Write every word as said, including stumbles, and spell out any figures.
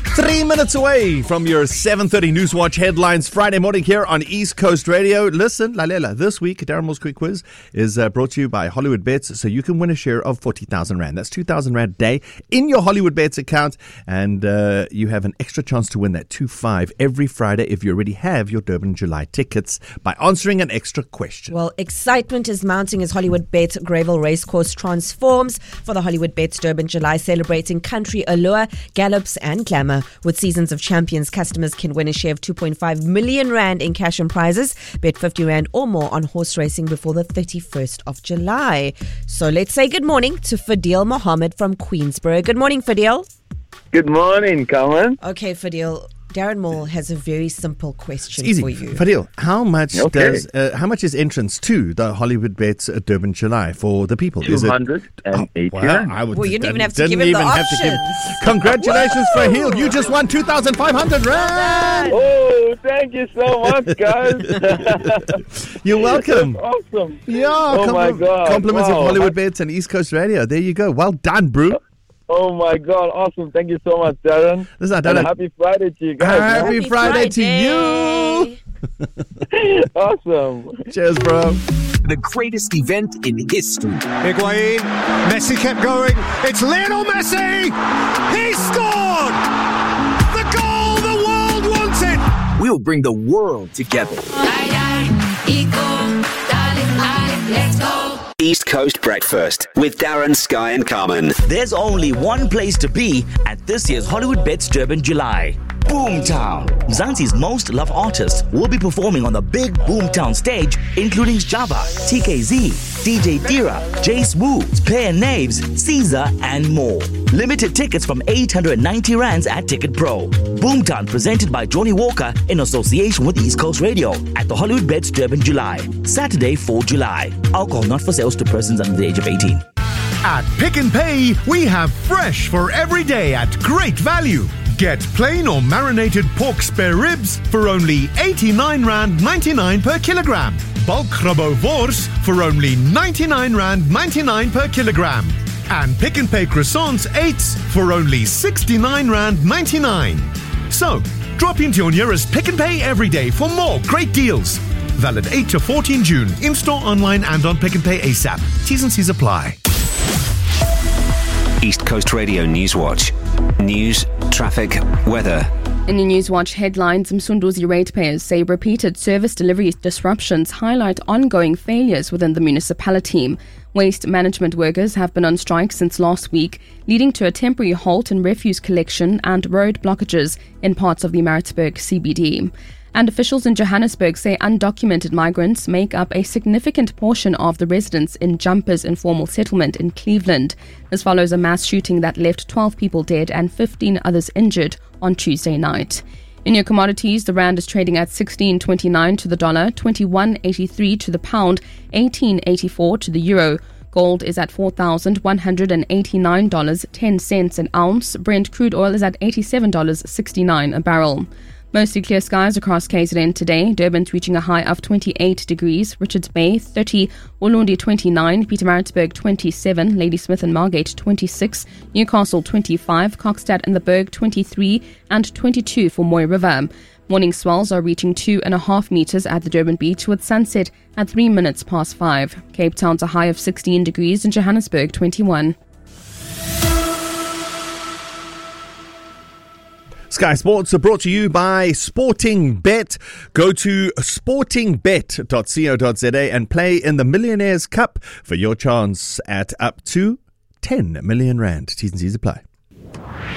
Three minutes away from your seven thirty Newswatch headlines Friday morning here on East Coast Radio. Listen, Lalela, this week, Darren Moore's Quick Quiz is uh, brought to you by Hollywood Bets, so you can win a share of forty thousand Rand. That's two thousand Rand a day in your Hollywood Bets account, and uh, you have an extra chance to win that two five every Friday if you already have your Durban July tickets by answering an extra question. Well, excitement is mounting as Hollywood Bets Gravel Racecourse transforms for the Hollywood Bets Durban July, celebrating country allure, gallops and glamour. With Seasons of Champions, customers can win a share of two point five million Rand in cash and prizes. Bet fifty Rand or more on horse racing before the thirty-first of July. So let's say good morning to Fadil Mohammed from Queensborough. Good morning, Fadil. Good morning, Carmen. Okay, Fadil. Darren Moore has a very simple question it's easy. for you. Fadil, how much Okay. does uh, how much is entrance to the Hollywood Bets uh, Durban July for the people? Is two it hundred eighty Oh, Rand. wow, I would, Well, you didn't even have to didn't give him the even have to give- options. Congratulations, Fahil. You just won two thousand five hundred Rand. Oh, thank you so much, guys. You're welcome. Awesome. Yeah, Oh my God. compliments of Wow. Hollywood Bets and East Coast Radio. There you go. Well done, bro. Oh my God, awesome. Thank you so much, Darren. Listen, And Darren. happy Friday to you guys. Happy Happy Friday to you. man. Awesome. Cheers, bro. The greatest event in history. Higuain, Messi kept going. It's Lionel Messi! He scored! The goal the world wanted! We'll bring the world together. Let's go. East Coast Breakfast with Darren, Sky and Carmen. There's only one place to be at this year's Hollywood Bets Durban July. Boomtown. Mzansi's most loved artists will be performing on the big Boomtown stage, including Java, T K Z, D J Tira, Jay Smooth, Player Naves, Caesar, and more. Limited tickets from eight hundred ninety Rands at Ticket Pro. Boomtown presented by Johnny Walker in association with East Coast Radio at the Hollywood Bets Durban July. Saturday, fourth of July. Alcohol not for sales to persons under the age of eighteen. At Pick and Pay, we have fresh for every day at great value. Get plain or marinated pork spare ribs for only eighty-nine Rand ninety-nine per kilogram. Bulk rabo wors for only ninety-nine Rand ninety-nine per kilogram. And Pick and Pay croissants eights for only sixty-nine Rand ninety-nine. So, drop into your nearest Pick and Pay every day for more great deals. Valid eight to fourteen June. In-store, online and on Pick and Pay ASAP. T's and C's apply. East Coast Radio Newswatch. News, traffic, weather. In the Newswatch headlines, Msunduzi ratepayers say repeated service delivery disruptions highlight ongoing failures within the municipality. Waste management workers have been on strike since last week, leading to a temporary halt in refuse collection and road blockages in parts of the Maritzburg C B D. And officials in Johannesburg say undocumented migrants make up a significant portion of the residents in Jumpers Informal Settlement in Cleveland. This follows a mass shooting that left twelve people dead and fifteen others injured on Tuesday night. In your commodities, the rand is trading at sixteen twenty-nine to the dollar, twenty-one eighty-three to the pound, eighteen eighty-four to the euro. Gold is at four thousand one hundred eighty-nine dollars and ten cents an ounce. Brent crude oil is at eighty-seven dollars and sixty-nine cents a barrel. Mostly clear skies across K Z N today. Durban's reaching a high of twenty-eight degrees. Richards Bay thirty, Ulundi twenty-nine, Pietermaritzburg twenty-seven, Ladysmith and Margate twenty-six, Newcastle twenty-five, Kokstad and the Berg twenty-three, and twenty-two for Moy River. Morning swells are reaching two and a half meters at the Durban beach, with sunset at three minutes past five. Cape Town's a high of sixteen degrees and Johannesburg twenty-one. Sky Sports are brought to you by Sporting Bet. Go to sporting bet dot co dot za and play in the Millionaires Cup for your chance at up to ten million Rand. T's and C's apply.